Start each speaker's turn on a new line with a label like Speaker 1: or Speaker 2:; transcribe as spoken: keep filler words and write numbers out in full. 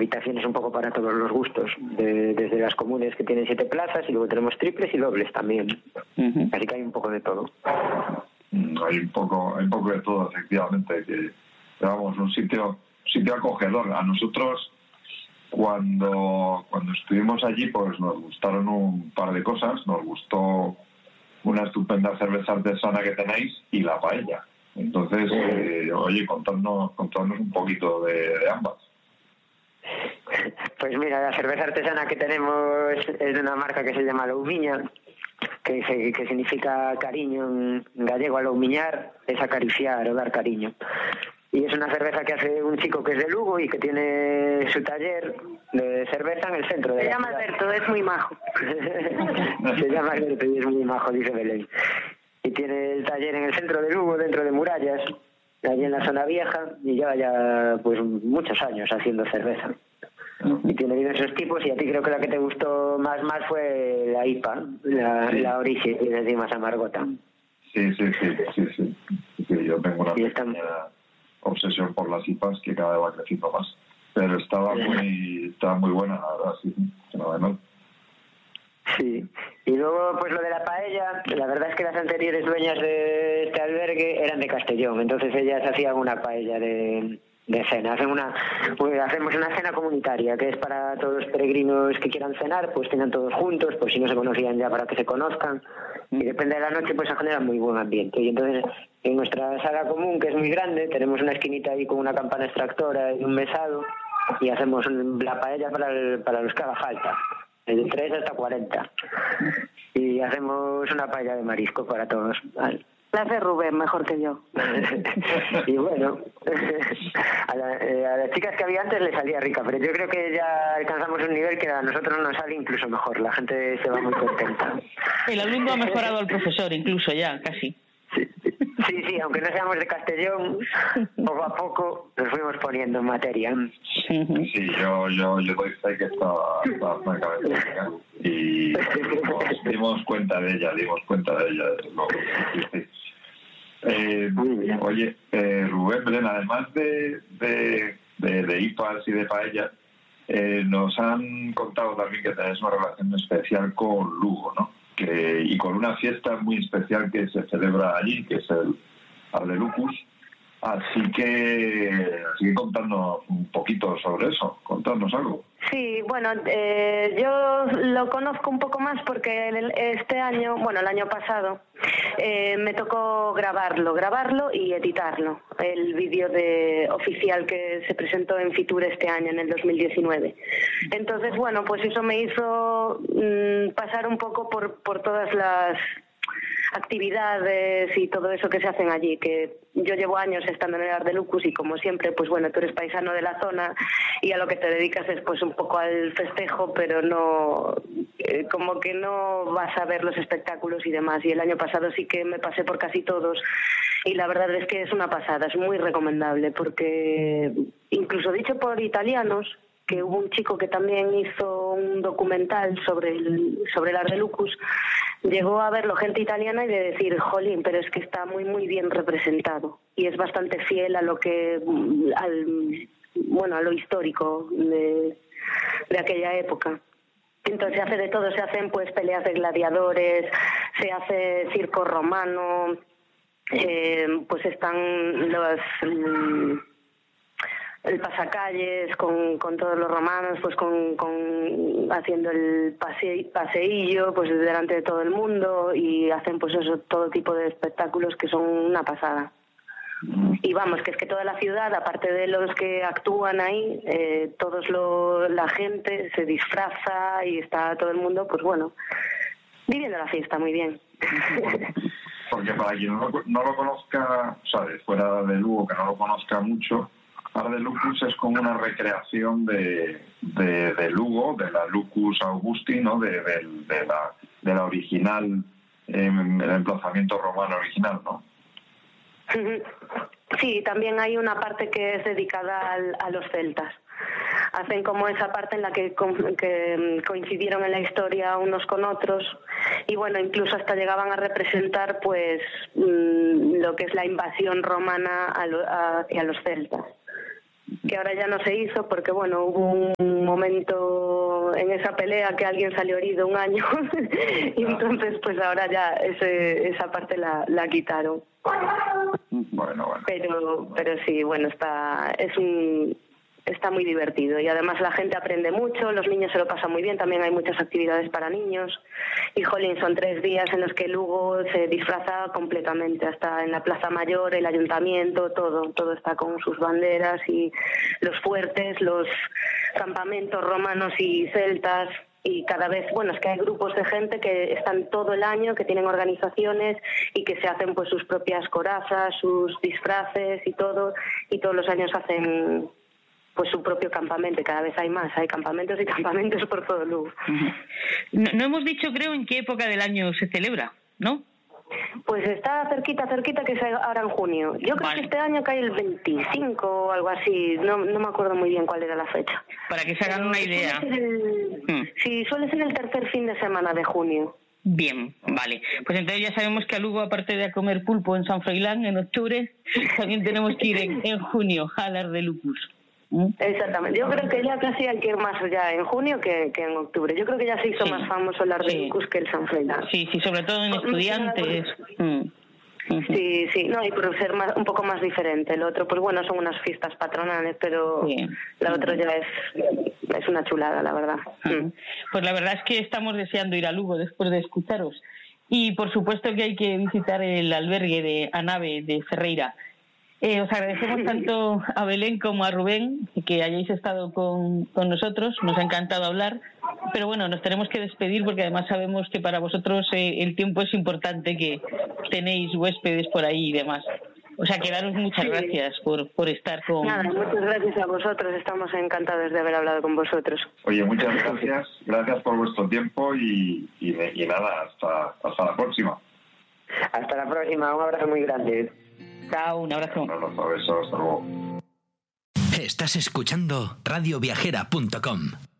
Speaker 1: habitaciones un poco para todos los gustos, de, desde las comunes que tienen siete plazas y luego tenemos triples y dobles también. Uh-huh. Así que hay un poco de todo.
Speaker 2: Hay un poco, hay un poco de todo, efectivamente, que vamos, un sitio, sitio acogedor. A nosotros cuando, cuando estuvimos allí, pues nos gustaron un par de cosas. Nos gustó una estupenda cerveza artesana que tenéis y la paella. Entonces, eh, oye, contadnos, contadnos un poquito de, de ambas.
Speaker 1: Pues mira, la cerveza artesana que tenemos es de una marca que se llama Louviña, que, se, que significa cariño en gallego. Aloumiñar es acariciar o dar cariño. Y es una cerveza que hace un chico que es de Lugo y que tiene su taller de cerveza en el centro de
Speaker 3: Se
Speaker 1: la
Speaker 3: llama
Speaker 1: ciudad.
Speaker 3: Alberto, es muy majo.
Speaker 1: Se llama Alberto y es muy majo, dice Belén. Y tiene el taller en el centro de Lugo, dentro de Murallas, allí en la zona vieja, y lleva ya pues muchos años haciendo cerveza. Y tiene diversos tipos, y a ti creo que la que te gustó más más fue la I P A, la, sí. la Origen, y encima Amargota.
Speaker 2: Sí, sí, sí, sí, sí. sí yo tengo una
Speaker 1: y
Speaker 2: pequeña
Speaker 1: están...
Speaker 2: obsesión por las I P As que cada vez va creciendo más. Pero estaba muy, estaba muy buena, la verdad, sí, fenomenal.
Speaker 1: Sí, y luego pues lo de la paella, la verdad es que las anteriores dueñas de este albergue eran de Castellón, entonces ellas hacían una paella de, de cena, hacen una, pues, hacemos una cena comunitaria que es para todos los peregrinos que quieran cenar, pues cenan todos juntos, pues si no se conocían ya para que se conozcan, y depende de la noche pues se genera muy buen ambiente. Y entonces en nuestra sala común, que es muy grande, tenemos una esquinita ahí con una campana extractora y un mesado, y hacemos la paella para, el, para los que haga falta. De tres hasta cuarenta. Y hacemos una paella de marisco para todos. Vale.
Speaker 3: La hace Rubén, mejor que yo.
Speaker 1: Y bueno, a, la, eh, a las chicas que había antes les salía rica, pero yo creo que ya alcanzamos un nivel que a nosotros nos sale incluso mejor. La gente se va muy contenta.
Speaker 4: El alumno ha mejorado al profesor, incluso ya, casi.
Speaker 1: Sí, sí, sí, aunque no seamos de Castellón, poco a poco nos fuimos poniendo en materia.
Speaker 2: Sí, yo yo yo doy fe que estaba en cabeza y dimos, dimos cuenta de ella, dimos cuenta de ella. No, sí, sí. Eh, oye, eh, Rubén, Belén, además de, de, de, de I P As y de paella, eh, nos han contado también que tenéis una relación especial con Lugo, ¿no? Que, y con una fiesta muy especial que se celebra allí, que es el Ardelucus. Así que, así que contadnos un poquito sobre eso, contadnos algo.
Speaker 3: Sí, bueno, eh, yo lo conozco un poco más porque este año, bueno, el año pasado, eh, me tocó grabarlo, grabarlo y editarlo, el vídeo de oficial que se presentó en Fitur este año, en el dos mil diecinueve. Entonces, bueno, pues eso me hizo mmm, pasar un poco por, por todas las actividades y todo eso que se hacen allí, que yo llevo años estando en el Ardelucus y como siempre, pues bueno, tú eres paisano de la zona y a lo que te dedicas es pues un poco al festejo, pero no, eh, como que no vas a ver los espectáculos y demás, y el año pasado sí que me pasé por casi todos y la verdad es que es una pasada, es muy recomendable porque incluso dicho por italianos, que hubo un chico que también hizo un documental sobre el, sobre el Ardelucus, llegó a verlo gente italiana y de decir, jolín, pero es que está muy muy bien representado y es bastante fiel a lo que, al, bueno, a lo histórico de, de aquella época. Entonces se hace de todo, se hacen pues peleas de gladiadores, se hace circo romano, eh, pues están los... el pasacalles con, con todos los romanos, pues con, con haciendo el pase, paseillo pues delante de todo el mundo y hacen pues eso, todo tipo de espectáculos que son una pasada. Y vamos, que es que toda la ciudad, aparte de los que actúan ahí, eh, todos lo, la gente se disfraza y está todo el mundo, pues bueno, viviendo la fiesta muy bien.
Speaker 2: Porque para quien no lo, no lo conozca, ¿sabes? Fuera de Lugo, que no lo conozca mucho, Ardelucus es como una recreación de, de, de Lugo, de la Lucus Augusti, ¿no? De, de, de, la, de la original, eh, el emplazamiento romano original, ¿no?
Speaker 3: Sí, también hay una parte que es dedicada al, a los celtas. Hacen como esa parte en la que, que coincidieron en la historia unos con otros y bueno, incluso hasta llegaban a representar pues lo que es la invasión romana a lo, a, hacia los celtas. que ahora ya no se hizo porque, bueno, hubo un momento en esa pelea que alguien salió herido un año y entonces pues ahora ya ese, esa parte la, la quitaron.
Speaker 2: Bueno, bueno.
Speaker 3: Pero, pero sí, bueno, está, es un... está muy divertido y además la gente aprende mucho, los niños se lo pasan muy bien, también hay muchas actividades para niños y jolín, son tres días en los que Lugo se disfraza completamente, hasta en la Plaza Mayor, el ayuntamiento, todo, todo está con sus banderas y los fuertes, los campamentos romanos y celtas. Y cada vez, bueno, es que hay grupos de gente que están todo el año, que tienen organizaciones y que se hacen pues sus propias corazas, sus disfraces y todo, y todos los años hacen pues su propio campamento, cada vez hay más, hay campamentos y campamentos por todo Lugo.
Speaker 4: No, no hemos dicho, creo, en qué época del año se celebra, ¿no?
Speaker 3: Pues está cerquita, cerquita, que es ahora en junio. Yo creo vale. que este año cae el veinticinco o algo así, no no me acuerdo muy bien cuál era la fecha.
Speaker 4: Para que se hagan Pero una idea.
Speaker 3: Suele el, hmm. Sí, suele ser el tercer fin de semana de junio.
Speaker 4: Bien, vale. Pues entonces ya sabemos que a Lugo, aparte de a comer pulpo en San Froilán en octubre, también tenemos que ir en, en junio a hablar de Lucus.
Speaker 3: Exactamente, yo creo que ya casi hay que ir más ya en junio que, que en octubre. Yo creo que ya se hizo sí. más famoso el Ardelicus sí. que el San Froilán.
Speaker 4: Sí, sí, sobre todo en estudiantes. Mm.
Speaker 3: Sí, sí, no, y por ser más, un poco más diferente. El otro, pues bueno, son unas fiestas patronales, pero sí. la otra ya es, es una chulada, la verdad.
Speaker 4: Mm. Pues la verdad es que estamos deseando ir a Lugo después de escucharos. Y por supuesto que hay que visitar el albergue de Anave de Ferreira. Eh, os agradecemos tanto a Belén como a Rubén que hayáis estado con, con nosotros, nos ha encantado hablar, pero bueno, nos tenemos que despedir porque además sabemos que para vosotros eh, el tiempo es importante, que tenéis huéspedes por ahí y demás. O sea, que daros muchas gracias por, por estar con...
Speaker 3: Nada, muchas gracias a vosotros, estamos encantados de haber hablado con vosotros.
Speaker 2: Oye, muchas gracias, gracias por vuestro tiempo y, y, y nada, hasta, hasta la próxima.
Speaker 1: Hasta la próxima, un abrazo muy grande.
Speaker 4: Chao, un abrazo.
Speaker 2: Un abrazo, besos, hasta luego.
Speaker 5: Estás escuchando radio viajera punto com.